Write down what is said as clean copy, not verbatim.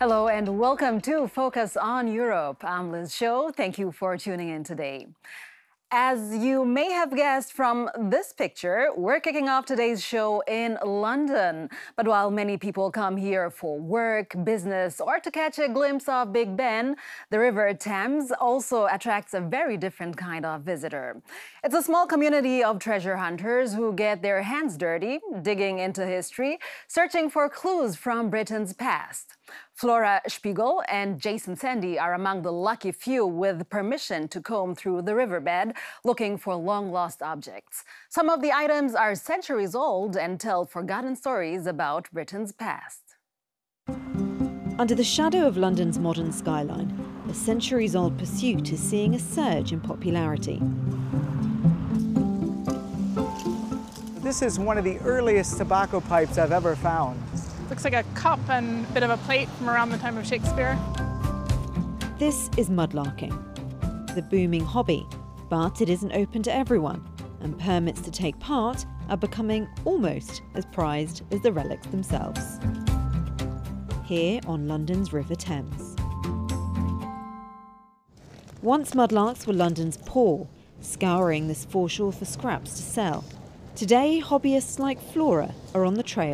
Hello and welcome to Focus on Europe. I'm Liz Show. Thank you for tuning in today. As you may have guessed from this picture, we're kicking off today's show in London. But while many people come here for work, business, or to catch a glimpse of Big Ben, the River Thames also attracts a very different kind of visitor. It's a small community of treasure hunters who get their hands dirty, digging into history, searching for clues from Britain's past. Flora Spiegel and Jason Sandy are among the lucky few with permission to comb through the riverbed looking for long-lost objects. Some of the items are centuries old and tell forgotten stories about Britain's past. Under the shadow of London's modern skyline, a centuries-old pursuit is seeing a surge in popularity. This is one of the earliest tobacco pipes I've ever found. Looks like a cup and a bit of a plate from around the time of Shakespeare. This is mudlarking, the booming hobby, but it isn't open to everyone, and permits to take part are becoming almost as prized as the relics themselves. Here on London's River Thames. Once mudlarks were London's poor, scouring this foreshore for scraps to sell. Today, hobbyists like Flora are on the trail.